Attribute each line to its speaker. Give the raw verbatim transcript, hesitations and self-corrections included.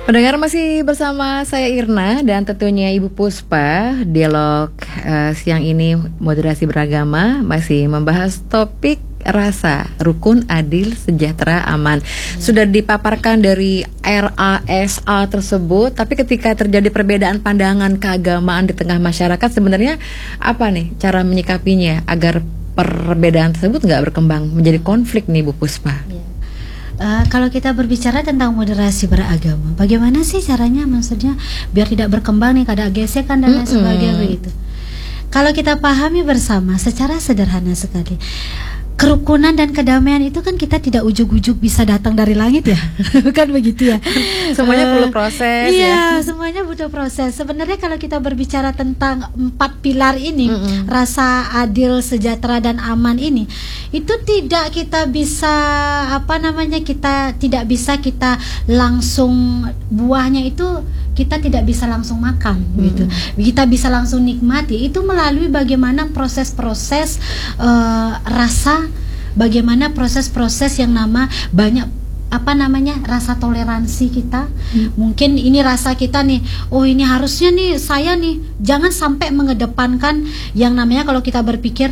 Speaker 1: Pendengar masih bersama saya Irna dan tentunya Ibu Puspa. Dialog uh, siang ini moderasi beragama masih membahas topik rasa rukun, adil, sejahtera, aman. Ya. Sudah dipaparkan dari R A S A tersebut, tapi ketika terjadi perbedaan pandangan keagamaan di tengah masyarakat, sebenarnya apa nih cara menyikapinya agar perbedaan tersebut nggak berkembang menjadi konflik nih Bu Puspa? Ya.
Speaker 2: Uh, kalau kita berbicara tentang moderasi beragama, bagaimana sih caranya, maksudnya biar tidak berkembang nih, kada gesekan dan lain
Speaker 1: Mm-mm.
Speaker 2: sebagainya begitu. Kalau kita pahami bersama secara sederhana sekali, kerukunan dan kedamaian itu kan kita tidak ujuk-ujuk bisa datang dari langit ya, bukan begitu ya.
Speaker 1: Semuanya
Speaker 2: uh,
Speaker 1: perlu proses.
Speaker 2: Iya,
Speaker 1: ya.
Speaker 2: semuanya butuh proses. Sebenarnya kalau kita berbicara tentang empat pilar ini,
Speaker 1: Mm-mm.
Speaker 2: rasa, adil, sejahtera dan aman ini, itu tidak kita bisa apa namanya kita tidak bisa kita langsung buahnya itu kita tidak bisa langsung makan hmm. gitu. Kita bisa langsung nikmati itu melalui bagaimana proses-proses uh, rasa, bagaimana proses-proses yang nama banyak apa namanya rasa toleransi kita. hmm. Mungkin ini rasa kita nih, oh ini harusnya nih saya nih jangan sampai mengedepankan yang namanya kalau kita berpikir